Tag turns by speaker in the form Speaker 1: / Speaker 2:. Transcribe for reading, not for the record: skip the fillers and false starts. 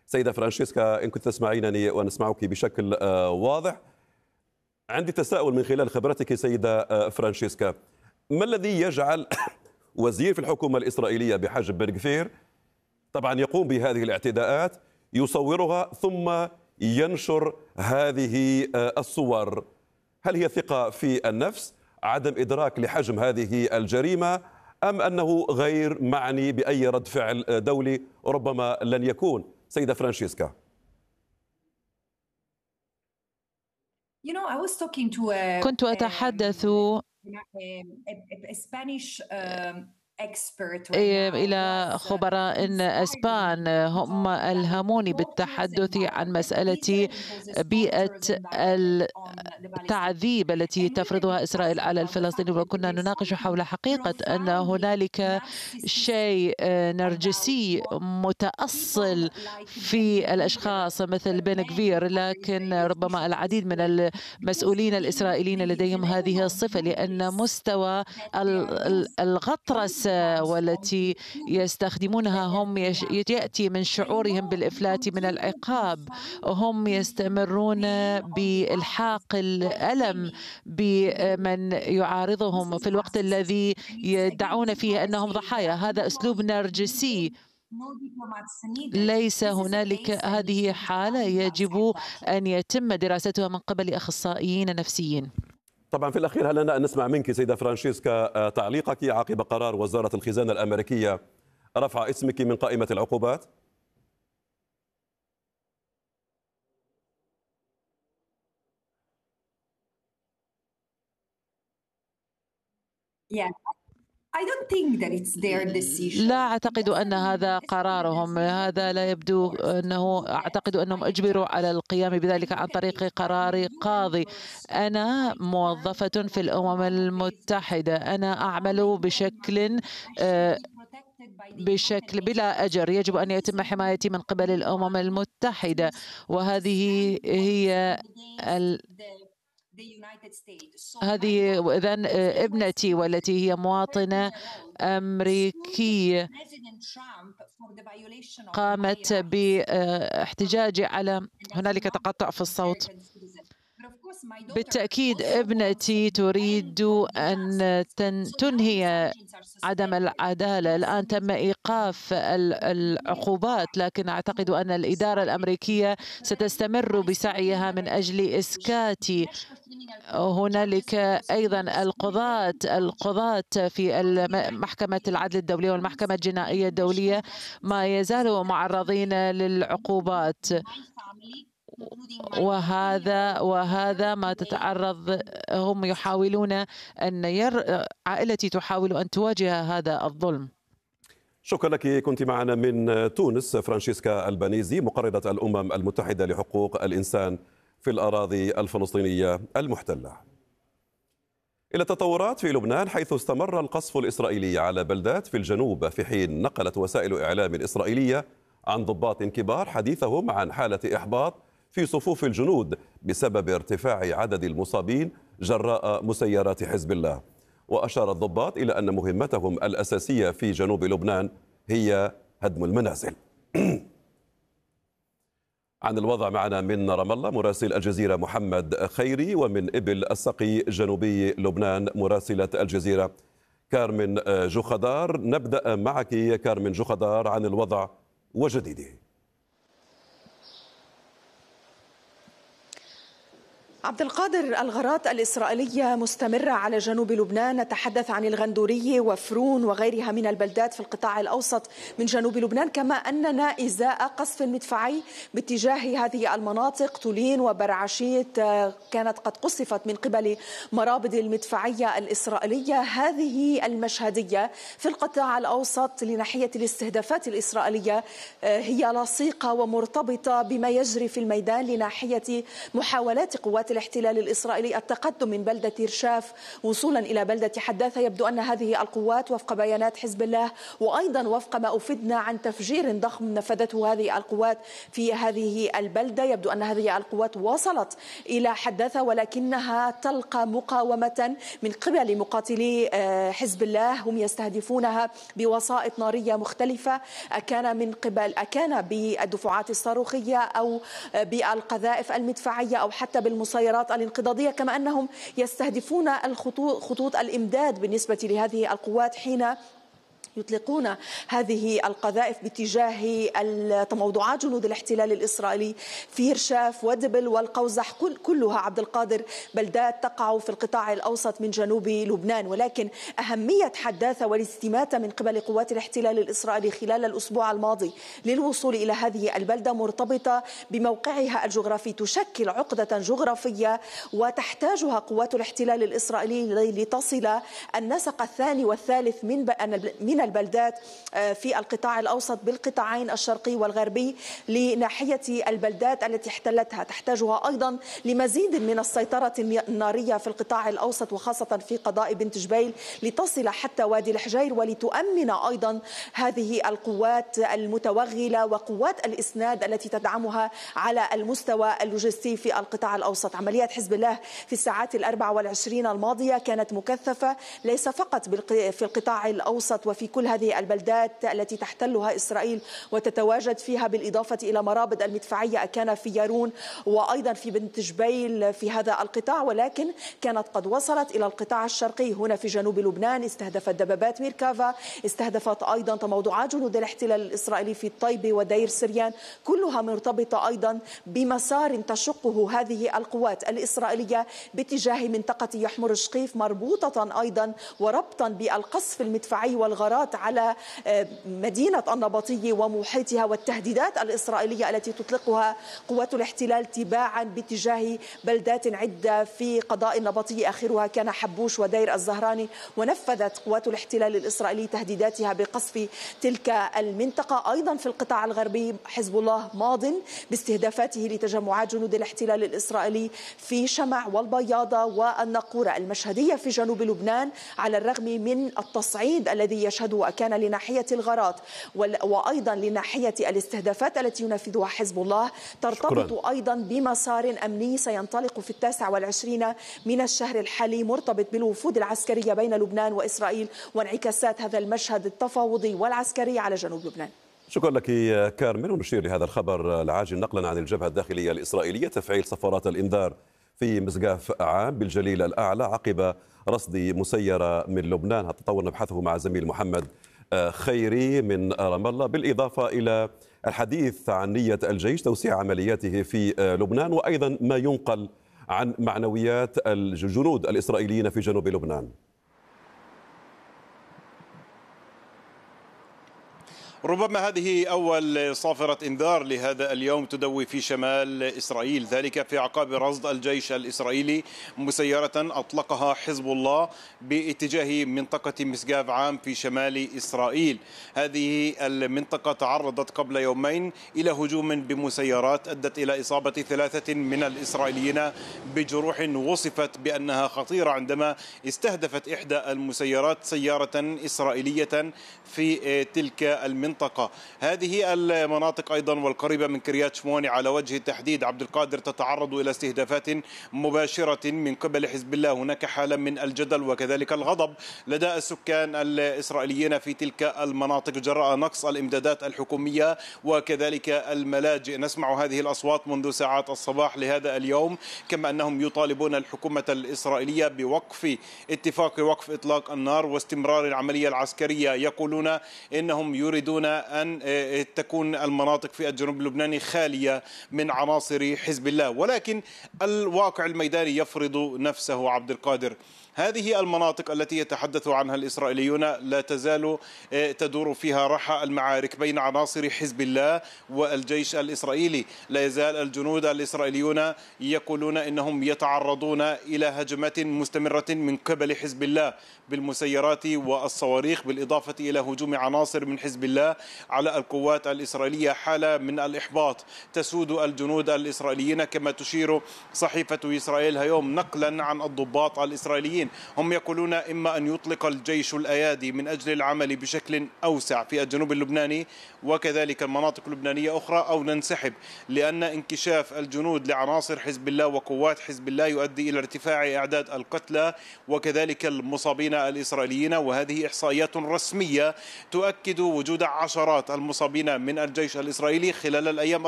Speaker 1: سيدة فرانشيسكا، إن كنت تسمعينني ونسمعك بشكل واضح، عندي تساؤل من خلال خبرتك سيدة فرانشيسكا. ما الذي يجعل وزير في الحكومة الإسرائيلية بحجم بن غفير طبعا يقوم بهذه الاعتداءات، يصورها ثم ينشر هذه الصور؟ هل هي ثقة في النفس، عدم إدراك لحجم هذه الجريمة، أم أنه غير معني بأي رد فعل دولي ربما لن يكون؟ سيدة فرانشيسكا.
Speaker 2: كنت أتحدث إلى خبراء أسبان، هم ألهموني بالتحدث عن مسألة بيئة التعذيب التي تفرضها إسرائيل على الفلسطينيين، وكنا نناقش حول حقيقة أن هنالك شيء نرجسي متأصل في الأشخاص مثل بن غفير، لكن ربما العديد من المسؤولين الإسرائيليين لديهم هذه الصفة، لأن مستوى الغطرسة والتي يستخدمونها هم يأتي من شعورهم بالإفلات من العقاب. هم يستمرون بإلحاق الألم بمن يعارضهم في الوقت الذي يدعون فيه أنهم ضحايا. هذا أسلوب نرجسي. ليس هنالك هذه حالة يجب أن يتم دراستها من قبل أخصائيين نفسيين.
Speaker 1: طبعا في الأخير، هل لنا أن نسمع منك سيدة فرانشيسكا تعليقك عقب قرار وزارة الخزانة الأمريكية رفع اسمك من قائمة العقوبات؟
Speaker 2: لا أعتقد أن هذا قرارهم، هذا لا يبدو أنه، أعتقد أنهم أجبروا على القيام بذلك عن طريق قرار قاضي. أنا موظفة في الأمم المتحدة، أنا أعمل بشكل بلا أجر، يجب أن يتم حمايتي من قبل الأمم المتحدة، وهذه هي إذن ابنتي والتي هي مواطنة أمريكية قامت باحتجاج على، هنالك تقطع في الصوت. بالتأكيد ابنتي تريد أن تنهي عدم العدالة. الآن تم إيقاف العقوبات، لكن أعتقد أن الإدارة الأمريكية ستستمر بسعيها من أجل إسكاتي. هنالك أيضا القضاة في محكمة العدل الدولية والمحكمة الجنائية الدولية ما يزالوا معرضين للعقوبات، وهذا ما تتعرض. هم يحاولون عائلتي تحاول أن تواجه هذا الظلم.
Speaker 1: شكرا لك. كنت معنا من تونس فرانشيسكا البانيزي، مقررة الأمم المتحدة لحقوق الإنسان في الأراضي الفلسطينية المحتلة. إلى التطورات في لبنان، حيث استمر القصف الإسرائيلي على بلدات في الجنوب، في حين نقلت وسائل إعلام إسرائيلية عن ضباط كبار حديثهم عن حالة إحباط في صفوف الجنود بسبب ارتفاع عدد المصابين جراء مسيرات حزب الله. وأشار الضباط إلى أن مهمتهم الأساسية في جنوب لبنان هي هدم المنازل. عن الوضع معنا من رام الله مراسل الجزيرة محمد خيري، ومن إبل السقي جنوبي لبنان مراسلة الجزيرة كارمن جوخدار. نبدأ معك كارمن جوخدار عن الوضع وجديده.
Speaker 3: عبد القادر، الغارات الإسرائيلية مستمرة على جنوب لبنان. نتحدث عن الغندورية وفرون وغيرها من البلدات في القطاع الأوسط من جنوب لبنان، كما أننا إزاء قصف مدفعي باتجاه هذه المناطق. تولين وبرعشيت كانت قد قصفت من قبل مرابط المدفعية الإسرائيلية. هذه المشهدية في القطاع الأوسط لناحية الاستهدافات الإسرائيلية هي لصيقة ومرتبطة بما يجري في الميدان لناحية محاولات قوات قوات الاحتلال الإسرائيلي التقدم من بلدة رشاف وصولا إلى بلدة حداثة. يبدو أن هذه القوات وفق بيانات حزب الله وأيضا وفق ما أفدنا عن تفجير ضخم نفذته هذه القوات في هذه البلدة، يبدو أن هذه القوات وصلت إلى حداثة ولكنها تلقى مقاومة من قبل مقاتلي حزب الله، هم يستهدفونها بوسائط نارية مختلفة، أكان بالدفعات الصاروخية أو بالقذائف المدفعية أو حتى بالمسيرات الانقضاضية، كما أنهم يستهدفون خطوط الإمداد بالنسبة لهذه القوات حين يطلقون هذه القذائف باتجاه تموضعات جنود الاحتلال الإسرائيلي في رشاف ودبل والقوزح، كلها عبد القادر بلدات تقع في القطاع الأوسط من جنوب لبنان. ولكن أهمية حداثة والاستماتة من قبل قوات الاحتلال الإسرائيلي خلال الأسبوع الماضي للوصول إلى هذه البلدة مرتبطة بموقعها الجغرافي، تشكل عقدة جغرافية وتحتاجها قوات الاحتلال الإسرائيلي لتصل النسق الثاني والثالث من البلدات في القطاع الأوسط بالقطاعين الشرقي والغربي لناحية البلدات التي احتلتها. تحتاجها أيضا لمزيد من السيطرة النارية في القطاع الأوسط وخاصة في قضاء بنت جبيل لتصل حتى وادي الحجير ولتؤمن أيضا هذه القوات المتوغلة وقوات الإسناد التي تدعمها على المستوى اللوجستي في القطاع الأوسط. عمليات حزب الله في الساعات 24 الماضية كانت مكثفة ليس فقط في القطاع الأوسط وفي كل هذه البلدات التي تحتلها إسرائيل وتتواجد فيها، بالإضافة إلى مرابط المدفعية كان في يارون وأيضا في بنت جبيل في هذا القطاع، ولكن كانت قد وصلت إلى القطاع الشرقي هنا في جنوب لبنان، استهدفت دبابات ميركافا، استهدفت أيضا تموضعات جنود الاحتلال الإسرائيلي في الطيبة ودير سريان، كلها مرتبطة أيضا بمسار تشقه هذه القوات الإسرائيلية باتجاه منطقة يحمر شقيف، مربوطة أيضا وربطا بالقصف المدفعي والغارات على مدينة النبطية ومحيطها والتهديدات الإسرائيلية التي تطلقها قوات الاحتلال تباعا باتجاه بلدات عدة في قضاء النبطية، آخرها كان حبوش ودير الزهراني، ونفذت قوات الاحتلال الإسرائيلي تهديداتها بقصف تلك المنطقة. أيضا في القطاع الغربي حزب الله ماض باستهدافاته لتجمعات جنود الاحتلال الإسرائيلي في شمع والبياضة والنقورة المشهدية في جنوب لبنان، على الرغم من التصعيد الذي يشهده كان لناحية الغارات وأيضا لناحية الاستهدافات التي ينفذها حزب الله، ترتبط أيضا بمسار أمني سينطلق في 29 من الشهر الحالي مرتبط بالوفود العسكرية بين لبنان وإسرائيل وانعكاسات هذا المشهد التفاوضي والعسكري على جنوب لبنان.
Speaker 1: شكرا لك كارمن. ونشير لهذا الخبر العاجل نقلا عن الجبهة الداخلية الإسرائيلية تفعيل صفارات الإنذار في مسقاف عام بالجليل الأعلى عقب رصد مسيرة من لبنان. هذا التطور نبحثه مع زميل محمد خيري من رام الله، بالإضافة إلى الحديث عن نية الجيش توسيع عملياته في لبنان وأيضا ما ينقل عن معنويات الجنود الإسرائيليين في جنوب لبنان.
Speaker 4: ربما هذه أول صافرة إنذار لهذا اليوم تدوي في شمال إسرائيل، ذلك في أعقاب رصد الجيش الإسرائيلي مسيرة أطلقها حزب الله باتجاه منطقة مسقاف عام في شمال إسرائيل. هذه المنطقة تعرضت قبل يومين إلى هجوم بمسيرات أدت إلى إصابة 3 من الإسرائيليين بجروح وصفت بأنها خطيرة عندما استهدفت إحدى المسيرات سيارة إسرائيلية في تلك المنطقة. هذه المناطق أيضا والقريبة من كريات شموني على وجه التحديد عبد القادر تتعرض إلى استهدافات مباشرة من قبل حزب الله. هناك حالة من الجدل وكذلك الغضب لدى السكان الإسرائيليين في تلك المناطق جراء نقص الإمدادات الحكومية وكذلك الملاجئ. نسمع هذه الأصوات منذ ساعات الصباح لهذا اليوم، كما أنهم يطالبون الحكومة الإسرائيلية بوقف اتفاق وقف إطلاق النار واستمرار العملية العسكرية. يقولون إنهم يريدون أن تكون المناطق في الجنوب اللبناني خالية من عناصر حزب الله، ولكن الواقع الميداني يفرض نفسه عبد القادر. هذه المناطق التي يتحدث عنها الإسرائيليون لا تزال تدور فيها رحى المعارك بين عناصر حزب الله والجيش الإسرائيلي. لا يزال الجنود الإسرائيليون يقولون إنهم يتعرضون إلى هجمات مستمرة من قبل حزب الله بالمسيرات والصواريخ، بالإضافة إلى هجوم عناصر من حزب الله على القوات الإسرائيلية. حالة من الإحباط تسود الجنود الإسرائيليين كما تشير صحيفة إسرائيل اليوم نقلا عن الضباط الإسرائيليين. هم يقولون إما أن يطلق الجيش الأيادي من أجل العمل بشكل أوسع في الجنوب اللبناني وكذلك المناطق اللبنانية أخرى، أو ننسحب، لأن انكشاف الجنود لعناصر حزب الله وقوات حزب الله يؤدي إلى ارتفاع أعداد القتلى وكذلك المصابين الإسرائيليين. وهذه إحصائيات رسمية تؤكد وجود عشرات المصابين من الجيش الإسرائيلي خلال الأيام